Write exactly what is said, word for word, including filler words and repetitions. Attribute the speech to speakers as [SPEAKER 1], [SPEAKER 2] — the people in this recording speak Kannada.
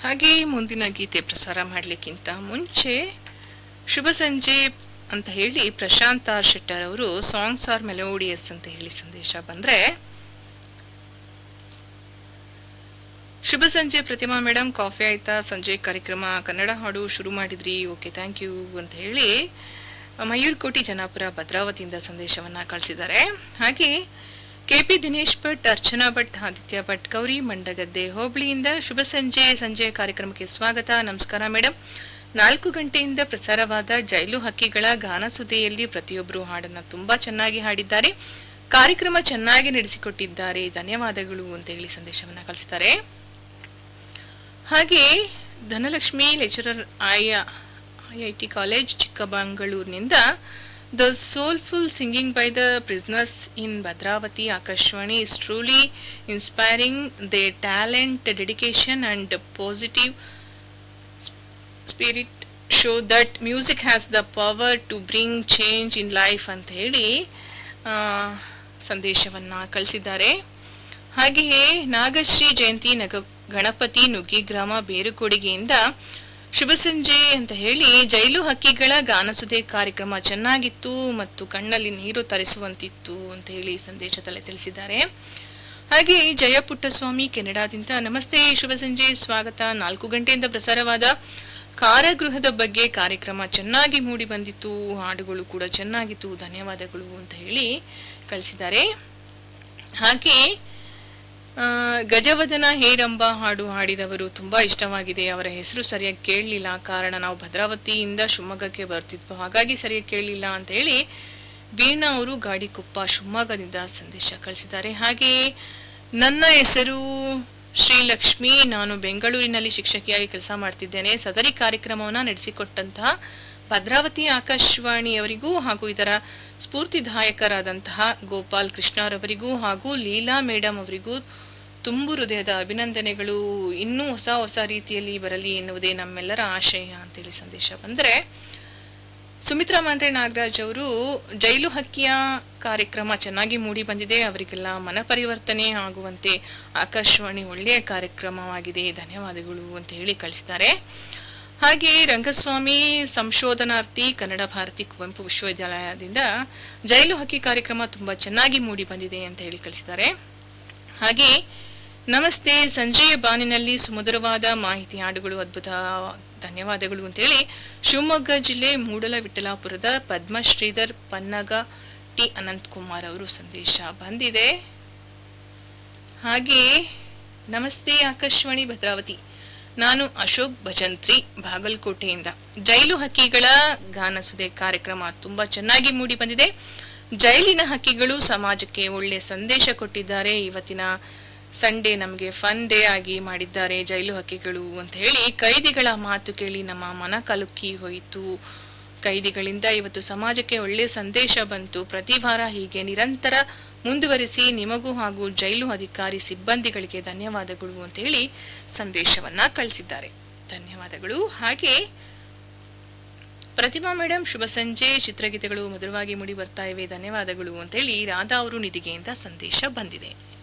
[SPEAKER 1] ಹಾಗೆ ಮುಂದಿನ ಗೀತೆ ಪ್ರಸಾರ ಮಾಡಲಿಕ್ಕಿಂತ ಮುಂಚೆ ಶುಭ ಸಂಜೆ ಅಂತ ಹೇಳಿ ಪ್ರಶಾಂತ್ ಆರ್ ಶೆಟ್ಟರ್ ಅವರು ಸಾಂಗ್ಸ್ ಆರ್ ಮೆಲೋಡಿಯಸ್ ಅಂತ ಹೇಳಿ ಸಂದೇಶ ಬಂದ್ರೆ, ಶುಭ ಸಂಜೆ ಪ್ರತಿಮಾ ಮೇಡಮ್, ಕಾಫಿ ಆಯ್ತಾ? ಸಂಜೆ ಕಾರ್ಯಕ್ರಮ ಕನ್ನಡ ಹಾಡು ಶುರು ಮಾಡಿದ್ರಿ, ಓಕೆ ಥ್ಯಾಂಕ್ ಯು ಅಂತ ಹೇಳಿ ಮಯೂರ್ ಕೋಟಿ ಜನಾಪುರ ಭದ್ರಾವತಿಯಿಂದ ಸಂದೇಶವನ್ನ ಕಳಿಸಿದ್ದಾರೆ. ಹಾಗೆ ಕೆ ಪಿ ದಿನೇಶ್ ಭಟ್, ಅರ್ಚನಾ ಭಟ್, ಆದಿತ್ಯ ಭಟ್, ಗೌರಿ ಮಂಡಗದ್ದೆ ಹೋಬಳಿಯಿಂದ ಶುಭ ಸಂಜೆ ಸಂಜೆ ಕಾರ್ಯಕ್ರಮಕ್ಕೆ ಸ್ವಾಗತ, ನಮಸ್ಕಾರ ಮೇಡಮ್. ನಾಲ್ಕು ಗಂಟೆಯಿಂದ ಪ್ರಸಾರವಾದ ಜೈಲು ಹಕ್ಕಿಗಳ ಗಾನಸುದೆಯಲ್ಲಿ ಪ್ರತಿಯೊಬ್ಬರು ಹಾಡನ್ನ ತುಂಬಾ ಚೆನ್ನಾಗಿ ಹಾಡಿದ್ದಾರೆ, ಕಾರ್ಯಕ್ರಮ ಚೆನ್ನಾಗಿ ನಡೆಸಿಕೊಟ್ಟಿದ್ದಾರೆ, ಧನ್ಯವಾದಗಳು ಅಂತ ಹೇಳಿ ಸಂದೇಶವನ್ನ ಕಳಿಸಿದ್ದಾರೆ. ಹಾಗೆ Dhanalakshmi lecturer I I T college ಚಿಕ್ಕಬಂಗಳೂರಿನಿಂದ the soulful singing by the prisoners in Bhadravati Akashvani is truly inspiring, they talent, dedication and positive spirit show that music has the power to bring change in life ಅಂತ ಹೇಳಿ ಸಂದೇಶವನ್ನ ಕಳಿಸಿದ್ದಾರೆ. ಹಾಗೆಯೇ ನಾಗಶ್ರೀ ಜಯಂತಿ ನಗ ಗಣಪತಿ ನುಗ್ಗಿ ಗ್ರಾಮ ಬೇರುಕೊಡುಗೆಯಿಂದ ಶುಭ ಸಂಜೆ ಅಂತ ಹೇಳಿ ಜೈಲು ಹಕ್ಕಿಗಳ ಗಾನಸುದೆ ಕಾರ್ಯಕ್ರಮ ಚೆನ್ನಾಗಿತ್ತು ಮತ್ತು ಕಣ್ಣಲ್ಲಿ ನೀರು ತರಿಸುವಂತಿತ್ತು ಅಂತ ಹೇಳಿ ಸಂದೇಶದಲ್ಲಿ ತಿಳಿಸಿದ್ದಾರೆ. ಹಾಗೆ ಜಯ ಪುಟ್ಟಸ್ವಾಮಿ ಕೆನಡಾದಿಂದ ನಮಸ್ತೆ, ಶುಭ ಸಂಜೆ, ಸ್ವಾಗತ. ನಾಲ್ಕು ಗಂಟೆಯಿಂದ ಪ್ರಸಾರವಾದ ಕಾರಾಗೃಹದ ಬಗ್ಗೆ ಕಾರ್ಯಕ್ರಮ ಚೆನ್ನಾಗಿ ಮೂಡಿ ಬಂದಿತ್ತು, ಹಾಡುಗಳು ಕೂಡ ಚೆನ್ನಾಗಿತ್ತು, ಧನ್ಯವಾದಗಳು ಅಂತ ಹೇಳಿ ಕಳಿಸಿದ್ದಾರೆ. ಹಾಗೆ ಗಜವದನ ಹೇರಂಬ ಹಾಡು ಹಾಡಿದವರು ತುಂಬಾ ಇಷ್ಟವಾಗಿದೆ, ಅವರ ಹೆಸರು ಸರಿಯಾಗಿ ಕೇಳಲಿಲ್ಲ, ಕಾರಣ ನಾವು ಭದ್ರಾವತಿಯಿಂದ ಶಿವಮೊಗ್ಗಕ್ಕೆ ಬರ್ತಿದ್ವು, ಹಾಗಾಗಿ ಸರಿಯಾಗಿ ಕೇಳಲಿಲ್ಲ ಅಂತ ಹೇಳಿ ವೀಣಾ ಅವರು ಗಾಡಿಕೊಪ್ಪ ಶಿವಮೊಗ್ಗದಿಂದ ಸಂದೇಶ ಕಳಿಸಿದ್ದಾರೆ. ಹಾಗೆ ನನ್ನ ಹೆಸರು ಶ್ರೀಲಕ್ಷ್ಮಿ, ನಾನು ಬೆಂಗಳೂರಿನಲ್ಲಿ ಶಿಕ್ಷಕಿಯಾಗಿ ಕೆಲಸ ಮಾಡ್ತಿದ್ದೇನೆ, ಸದರಿ ಕಾರ್ಯಕ್ರಮವನ್ನ ನಡೆಸಿಕೊಟ್ಟಂತಹ ಭದ್ರಾವತಿ ಆಕಾಶವಾಣಿಯವರಿಗೂ ಹಾಗೂ ಇದರ ಸ್ಫೂರ್ತಿದಾಯಕರಾದಂತಹ ಗೋಪಾಲ್ ಕೃಷ್ಣರವರಿಗೂ ಹಾಗೂ ಲೀಲಾ ಮೇಡಮ್ ಅವರಿಗೂ ತುಂಬು ಹೃದಯದ ಅಭಿನಂದನೆಗಳು, ಇನ್ನೂ ಹೊಸ ಹೊಸ ರೀತಿಯಲ್ಲಿ ಬರಲಿ ಎನ್ನುವುದೇ ನಮ್ಮೆಲ್ಲರ ಆಶಯ ಅಂತೇಳಿ ಸಂದೇಶ ಬಂದರೆ, ಸುಮಿತ್ರಾ ಮಾಂಡ್ರೆ ನಾಗರಾಜ್ ಅವರು ಜೈಲು ಹಕ್ಕಿಯ ಕಾರ್ಯಕ್ರಮ ಚೆನ್ನಾಗಿ ಮೂಡಿ ಬಂದಿದೆ, ಅವರಿಗೆಲ್ಲ ಮನ ಪರಿವರ್ತನೆ ಆಗುವಂತೆ ಆಕಾಶವಾಣಿ ಒಳ್ಳೆಯ ಕಾರ್ಯಕ್ರಮವಾಗಿದೆ, ಧನ್ಯವಾದಗಳು ಅಂತ ಹೇಳಿ ಕಳಿಸಿದ್ದಾರೆ. ಹಾಗೆ ರಂಗಸ್ವಾಮಿ ಸಂಶೋಧನಾರ್ಥಿ, ಕನ್ನಡ ಭಾರತಿ ಕುವೆಂಪು ವಿಶ್ವವಿದ್ಯಾಲಯದಿಂದ ಜೈಲು ಹಕ್ಕಿ ಕಾರ್ಯಕ್ರಮ ತುಂಬಾ ಚೆನ್ನಾಗಿ ಮೂಡಿ ಬಂದಿದೆ ಅಂತ ಹೇಳಿ ಕಳಿಸಿದ್ದಾರೆ. ಹಾಗೆ ನಮಸ್ತೆ, ಸಂಜೆಯ ಬಾನಿನಲ್ಲಿ ಸುಮಧುರವಾದ ಮಾಹಿತಿ, ಹಾಡುಗಳು ಅದ್ಭುತ, ಧನ್ಯವಾದಗಳು ಅಂತೇಳಿ ಶಿವಮೊಗ್ಗ ಜಿಲ್ಲೆ ಮೂಡಲ ವಿಠಲಾಪುರದ ಪದ್ಮಶ್ರೀಧರ್ ಪನ್ನಗ ಟಿ ಅನಂತ್ ಕುಮಾರ್ ಅವರು ಸಂದೇಶ ಬಂದಿದೆ. ಹಾಗೆ ನಮಸ್ತೆ ಆಕಾಶವಾಣಿ ಭದ್ರಾವತಿ, ನಾನು ಅಶೋಕ್ ಭಜಂತ್ರಿ ಬಾಗಲಕೋಟೆಯಿಂದ, ಜೈಲು ಹಕ್ಕಿಗಳ ಗಾನಸುದೆ ಕಾರ್ಯಕ್ರಮ ತುಂಬಾ ಚೆನ್ನಾಗಿ ಮೂಡಿ ಬಂದಿದೆ, ಜೈಲಿನ ಹಕ್ಕಿಗಳು ಸಮಾಜಕ್ಕೆ ಒಳ್ಳೆ ಸಂದೇಶ ಕೊಟ್ಟಿದ್ದಾರೆ, ಇವತ್ತಿನ ಸಂಡೇ ನಮಗೆ ಫನ್ ಡೇ ಆಗಿ ಮಾಡಿದ್ದಾರೆ ಜೈಲು ಹಕ್ಕಿಗಳು ಅಂತ ಹೇಳಿ, ಕೈದಿಗಳ ಮಾತು ಕೇಳಿ ನಮ್ಮ ಮನ ಕಲುಕಿ ಹೋಯಿತು, ಕೈದಿಗಳಿಂದ ಇವತ್ತು ಸಮಾಜಕ್ಕೆ ಒಳ್ಳೆ ಸಂದೇಶ ಬಂತು, ಪ್ರತಿ ವಾರ ಹೀಗೆ ನಿರಂತರ ಮುಂದುವರಿಸಿ, ನಿಮಗೂ ಹಾಗೂ ಜೈಲು ಅಧಿಕಾರಿ ಸಿಬ್ಬಂದಿಗಳಿಗೆ ಧನ್ಯವಾದಗಳು ಅಂತ ಹೇಳಿ ಸಂದೇಶವನ್ನ ಕಳಿಸಿದ್ದಾರೆ, ಧನ್ಯವಾದಗಳು. ಹಾಗೆ ಪ್ರತಿಮಾ ಮೇಡಮ್, ಶುಭ ಸಂಜೆ, ಚಿತ್ರಗೀತೆಗಳು ಮಧುರವಾಗಿ ಮೂಡಿ ಬರ್ತಾ ಇವೆ, ಧನ್ಯವಾದಗಳು ಅಂತ ಹೇಳಿ ರಾಧಾ ಅವರು ನಿಧಿಗೆಯಿಂದ ಸಂದೇಶ ಬಂದಿದೆ.